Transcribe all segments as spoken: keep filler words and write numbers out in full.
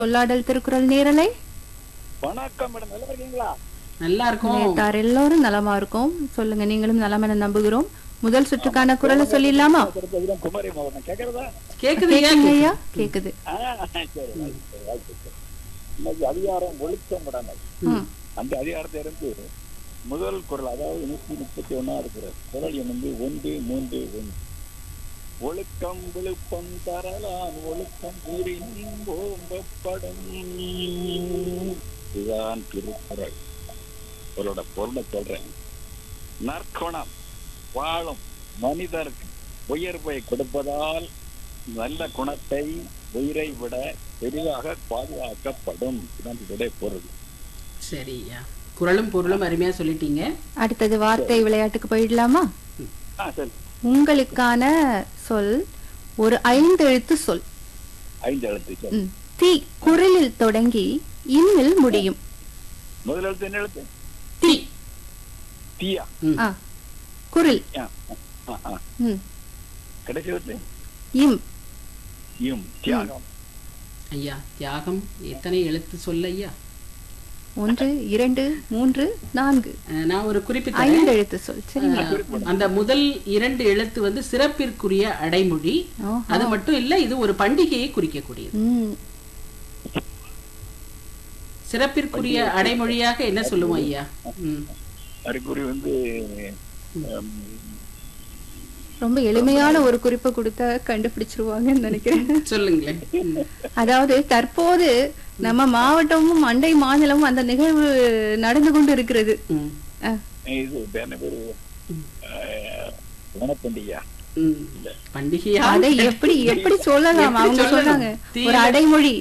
சொல்லாடல் திருக்குறள் நேரலை. வணக்கம் மேடம், நல்லா இருக்கீங்களா? நல்லா இருக்கும். எல்லாரும் நலமா இருக்கும். சொல்லுங்க, நீங்களும் நலம் என நம்புகிறோம். முதல் சுற்றுக்கான குரலை சொல்லிடலாமா? குமரி மாவட்டம் கேக்குறதா? கேக்குதுங்கய்யா, கேக்குது. இன்னைக்கு அதிகாரம் ஒழுக்கம் மேடம். அந்த அதிகாரத்தை இருந்து முதல் குரல், அதாவது நூத்தி முப்பத்தி ஒன்னாவது குரல், குரல் வந்து ஒன்று மூன்று ஒன்று. ஒழுக்கம் விழுப்பம் தரலான் ஒழுக்கம் ஓம்பப்படும். இதுதான் திருக்குறள். அவரோட பொருளை சொல்றேன். நற்குணம் வாழும் மனிதருக்கு உயர்வை கொடுப்பதால் நல்ல குணத்தை உயிரை விட பெரிதாக பாதுகாக்கப்படும். இதனுடைய பொருள். சரியா, குரலும் பொருளும் அருமையா சொல்லிட்டீங்க. அடுத்தது வார்த்தை விளையாட்டுக்கு போயிடலாமா? உங்களுக்கான சொல் ஒரு ஐந்து எழுத்து சொல். ஐந்து எழுத்து சொல். தி குரலில் தொடங்கி இன்னில் முடியும். முதல் எழுத்து என்ன எழுத்து? தி. தீயா? குரல். கடைசி எழுத்து இம். இம். தியாகம். ஐயா, தியாகம் எத்தனை எழுத்து சொல் ஐயா? ஒன்று, இரண்டு, மூன்று, நான்கு. நான் ஒரு குறிப்பிட்ட ஐந்து எழுத்து சொல். சரிங்களா? அந்த முதல் இரண்டு எழுத்து வந்து சிறப்பிற்குரிய அடைமொழி. அது மட்டும் இல்ல, இது ஒரு பண்டிகையை குறிக்கக்கூடியது. சிறப்பிற்குரிய அடைமொழியாக என்ன சொல்லுவோம் ஐயா? அறிகுறி வந்து ரொம்ப எளிமையான ஒரு குறிப்பை கொடுத்தா கண்டுபிடிச்சிருவாங்கன்னு நினைக்கிறேன். சொல்லுங்களேன். அதாவது தற்போது நம்ம மாவட்டமும் அண்டை மாநிலமும் அந்த நிகழ்வு நடந்து கொண்டு இருக்கிறது. பண்டிகையா? அதை எப்படி எப்படி சொல்லலாம்? அவங்க சொன்னாங்க ஒரு அடைமொழி.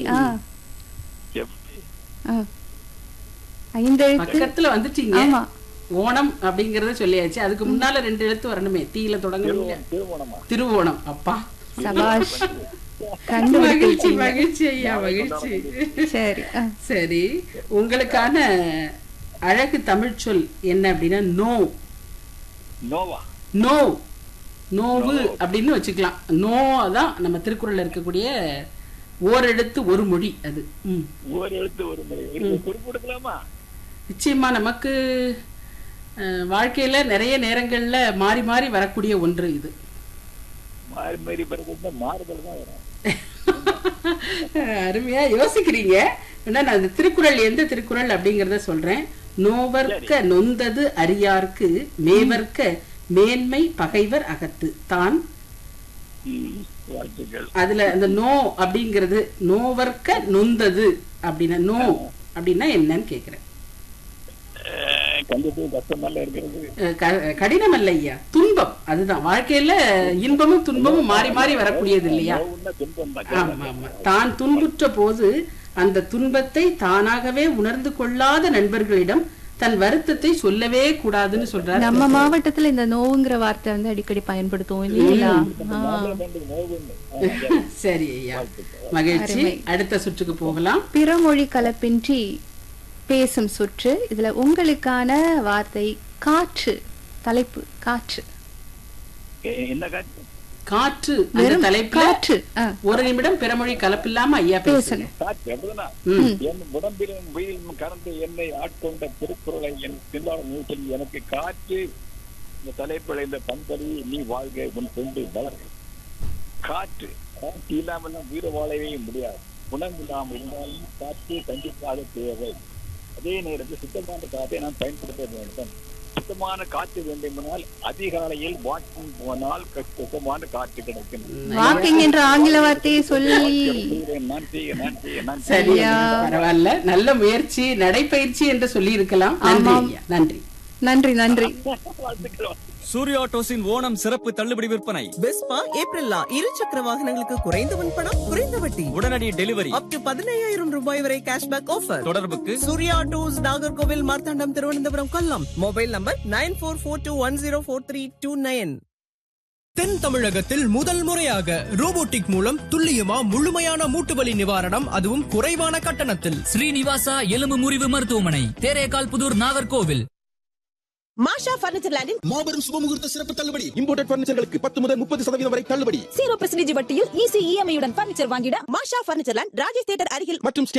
ஐந்து பக்கத்துல வந்துட்டீங்க. ஆமா, ஓணம் அப்படிங்கறத சொல்லியாச்சு. அதுக்கு முன்னால ரெண்டு எழுத்து வரணுமே. தீயில தொடங்கணும். திருவோணம். அப்பா, சபாஷ். மகிழ்ச்சி மகிழ்ச்சி ஐயா, மகிழ்ச்சி. சரி சரி, உங்களுக்கான அழகு தமிழ் சொல் என்ன அப்படின்னா நோ. நோவா? நோ, நோவு அப்படின்னு வச்சுக்கலாம். நோ தான் நம்ம திருக்குறள்ல இருக்கக்கூடிய ஓரெழுத்து ஒரு மொழி. அது ஓர் எழுத்து ஒரு மொழி. நிச்சயமா நமக்கு வாழ்க்கையில நிறைய நேரங்கள்ல மாறி மாறி வரக்கூடிய ஒன்று இது. மாறி மாறி வரக்கூடிய மாறுதல் தான் வரும். அருமையா யோசிக்கிறீங்க. நான் அந்த திருக்குறள் எந்த திருக்குறள் அப்படிங்கறத சொல்றேன். நோவர்க்க நொந்தது அறியார்க்கு மேவர்க்க மேன்மை பகைவர் அகத்து தான். அதுல அந்த நோ அப்படிங்கிறது நோவர்க்க நொந்தது அப்படின்னா நோ அப்படின்னா என்னன்னு கேக்குறேன். கடினம் அல்ல ஐயா, துன்பம். அதுதான் வாழ்க்கையில இன்பமும் துன்பமும் மாறி மாறி வரக்கூடியது இல்லையா? ஆமா ஆமா. தான் துன்புற்ற போது அந்த துன்பத்தை தானாகவே உணர்ந்து கொள்ளாத நண்பர்களிடம் தன் வருத்தத்தை சொல்லவே கூடாதுன்னு சொல்றாரு. நம்ம மாவட்டத்துல இந்த நோவுங்கிற வார்த்தை வந்து அடிக்கடி பயன்படுத்துவோம் இல்லையா? சரி ஐயா, மகிழ்ச்சி. அடுத்த சுற்றுக்கு போகலாம். பிறமொழி கலப்பின்றி பேசும் சுற்று. இதுல உங்களுக்கான வார்த்தை காற்று. தலைப்பு காற்று. காற்று அந்த தலைப்பு. ஒரு நிமிடம் பிறமொழி கலப்பில்லாம ஐயா பேசணும். உடம்பிலும் வெயிலும் கறந்து என்னை ஆட்கொண்ட திருக்குறளை என் பின்னால் எனக்கு காற்று இந்த தலைப்பில் இந்த பந்தறி நீ வாழ்க உன் கொண்டு வளர். காற்று காற்று இல்லாமல் வீர வாழவே முடியாது. குணம் இல்லாமல் இருந்தாலும் காற்று கண்டிப்பாக தேவை. அதே நேரத்தில் சுத்தமான காற்றை நாம் பயன்படுத்த வேண்டும். சுத்தமான காற்று வேண்டுமானால் அதிகாலையில் வாக்கிங் போனால் சுத்தமான காற்று கிடைக்கும். வாக்கிங் என்ற ஆங்கில வார்த்தையை சொல்லி நன்றி நன்றி சரியா, பரவாயில்ல, நல்ல முயற்சி. நடைப்பயிற்சி என்று சொல்லி இருக்கலாம். நன்றி நன்றி நன்றி. சூர்யா ஆட்டோஸின் ஓணம் சிறப்பு தள்ளுபடி விற்பனை. வெஸ்பா ஏப்ரல்லா இரு சக்கர வாகனங்களுக்கு குறைந்த முன்பணம், குறைந்த வட்டி, உடனடி டெலிவரி, அப் டு பதினையாயிரம் ரூபாய் வரை கேஷ்பேக் ஆஃபர். தொடர்புக்கு Surya autos, Nagercoil, Marthandam, Thiruvananthapuram, Kollam. Mobile number nine போர் போர் டூ ஒன் ஜீரோ போர் த்ரீ டூ நைன். தென் தமிழகத்தில் முதல் முறையாக ரோபோட்டிக் மூலம் துல்லியமா முழுமையான மூட்டுவலி நிவாரணம், அதுவும் குறைவான கட்டணத்தில். ஸ்ரீனிவாசா எலும்பு முறிவு மருத்துவமனை, தேரேகால் புதூர், நாகர்கோவில். மாஷா பர்னிச்சர் லேண்டில் மாபெரும் சுபமுகூர்த்த சிறப்பு தள்ளுபடி. இம்போர்ட்டட் பர்னிச்சர்களுக்கு பத்து முதல் முப்பது சதவீதம் வரை தள்ளுபடி. ஜீரோ பர்சன்டேஜ் வட்டியில் ஈஸி இஎம்ஐ உடன் பர்னிச்சர் வாங்கிட மாஷா பர்னிச்சர் லேண்ட் ராஜேஷ் தியேட்டர் அருகில் மற்றும்